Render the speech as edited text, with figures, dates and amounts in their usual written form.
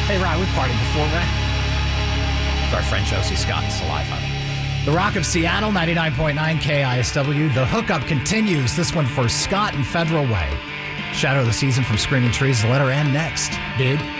Hey, Ryan, we partied before, right? It's our friend Josie Scott in Saliva. The Rock of Seattle, 99.9 KISW. The hookup continues. This one for Scott and Federal Way. Shadow of the Season from Screaming Trees. The letter N next. Dude.